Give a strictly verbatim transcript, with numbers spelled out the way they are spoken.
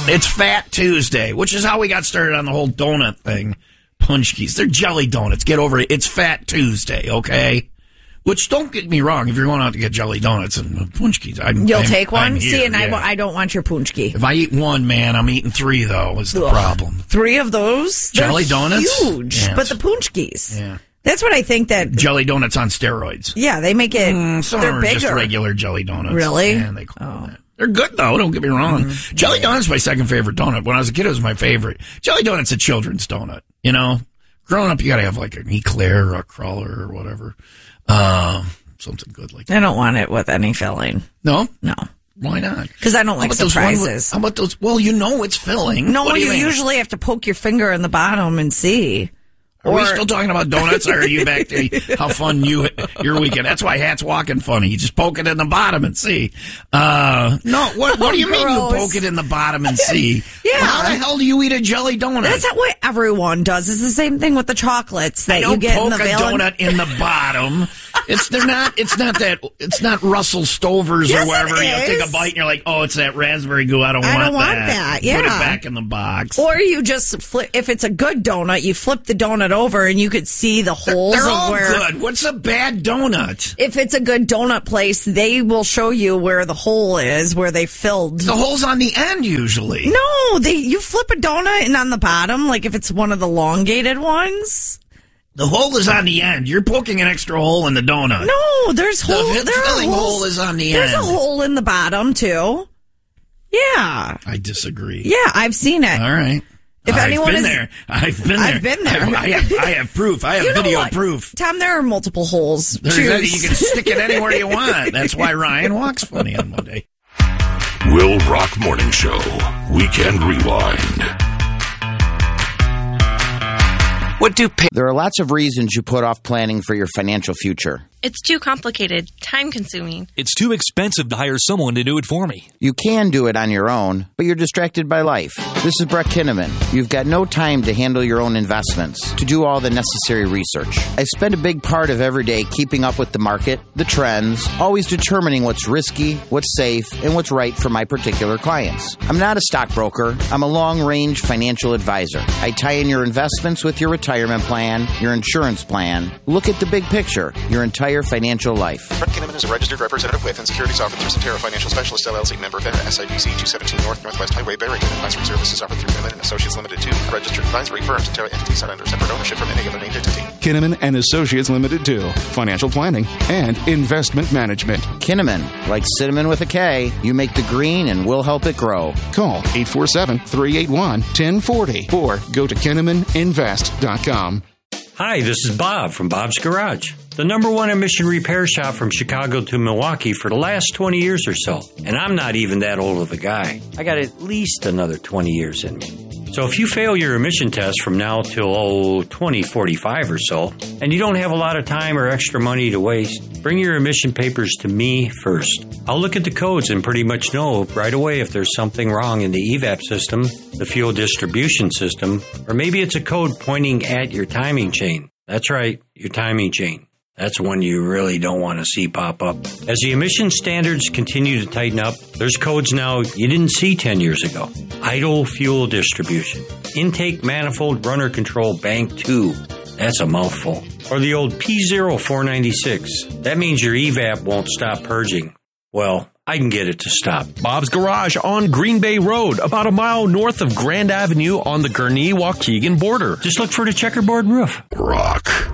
It's Fat Tuesday, which is how we got started on the whole donut thing. Punchkis. They're jelly donuts. Get over it. It's Fat Tuesday, okay? Which, don't get me wrong, if you're going out to get jelly donuts and punchkis, I'm You'll I'm, take one? I'm here, See, and yeah. I, I don't want your punchki. If I eat one, man, I'm eating three, though, is the Ugh. problem. Three of those? Jelly They're donuts? huge. Yeah, but the punchkis. Yeah. That's what I think that... Jelly donuts on steroids. Yeah, they make it... Mm, some they're are bigger. just regular jelly donuts. Really? Yeah, they call them that. They're good, though. Don't get me wrong. Mm-hmm. Jelly donut's my second favorite donut. When I was a kid, it was my favorite. Jelly donut's a children's donut, you know? Growing up, you gotta have like an eclair or a cruller or whatever. Um, something good like that. I don't want it with any filling. No? No. Why not? Because I don't like surprises. With, how about those? Well, you know it's filling. No, what you, you usually have to poke your finger in the bottom and see. Are or, we still talking about donuts, or are you back to how fun you your weekend? That's why Hat's walking funny. You just poke it in the bottom and see. Uh, no, what, what do you mean you poke it in the bottom and see? Yeah. Well, how the hell do you eat a jelly donut? That's not what everyone does. It's the same thing with the chocolates that I don't you get poke in the a Valen- donut in the bottom. It's they're not. It's not that. It's not Russell Stover's yes, or whatever. It You is. take a bite and you're like, oh, it's that raspberry goo. I don't I want don't want that. that. Yeah. Put it back in the box. Or you just flip. If it's a good donut, you flip the donut over and you could see the holes. They're of all where, good. What's a bad donut? If it's a good donut place, they will show you where the hole is, where they filled. The hole's on the end usually. No, they you flip a donut and on the bottom, like if it's one of the elongated ones. The hole is on the end. You're poking an extra hole in the donut. No, there's hole. The there filling are holes, hole is on the there's end. There's a hole in the bottom too. Yeah. I disagree. Yeah, I've seen it. All right. If I've anyone been is, there. I've been there. I've been there. I, I, have, I have proof. I have you know video what? proof. Tom, there are multiple holes. There's that, you can stick it anywhere you want. That's why Ryan walks funny on Monday. Will Rock Morning Show. Weekend Rewind. What do pay- There are lots of reasons you put off planning for your financial future. It's too complicated, time-consuming. It's too expensive to hire someone to do it for me. You can do it on your own, but you're distracted by life. This is Brett Kinnaman. You've got no time to handle your own investments, to do all the necessary research. I spend a big part of every day keeping up with the market, the trends, always determining what's risky, what's safe, and what's right for my particular clients. I'm not a stockbroker. I'm a long-range financial advisor. I tie in your investments with your retirement plan, your insurance plan. Look at the big picture, your entire financial life. Brett Kinnaman is a registered representative with and securities offered through Cetera Financial Specialists, L L C, member FINRA, S I P C two seventeen North Northwest Highway, Barrington. Advisory services offered through Kinnaman and Associates Limited, two. A registered advisory firm. Cetera entities not under separate ownership from any other named entity. Kinnaman and Associates Limited, two. Financial planning and investment management. Kinnaman, like cinnamon with a K, you make the green and we'll help it grow. Call eight four seven, three eight one, one zero four zero or go to kinnaman invest dot com. Hi, this is Bob from Bob's Garage, the number one emission repair shop from Chicago to Milwaukee for the last twenty years or so. And I'm not even that old of a guy. I got at least another twenty years in me. So if you fail your emission test from now till, oh, twenty forty-five or so, and you don't have a lot of time or extra money to waste, bring your emission papers to me first. I'll look at the codes and pretty much know right away if there's something wrong in the E VAP system, the fuel distribution system, or maybe it's a code pointing at your timing chain. That's right, your timing chain. That's one you really don't want to see pop up. As the emission standards continue to tighten up, there's codes now you didn't see ten years ago. Idle fuel distribution. Intake manifold runner control bank two. That's a mouthful. Or the old P zero four ninety-six. That means your E VAP won't stop purging. Well, I can get it to stop. Bob's Garage on Green Bay Road, about a mile north of Grand Avenue on the Gurnee-Waukegan border. Just look for the checkerboard roof. Rock